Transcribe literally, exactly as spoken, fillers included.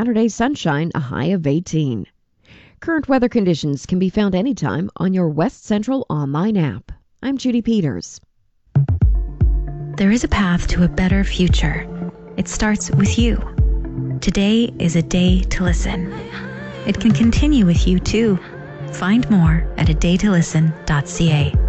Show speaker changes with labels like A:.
A: Saturday sunshine, a high of eighteen. Current weather conditions can be found anytime on your West Central online app. I'm Judy Peters.
B: There is a path to a better future. It starts with you. Today is a day to listen. It can continue with you too. Find more at a day to listen dot c a.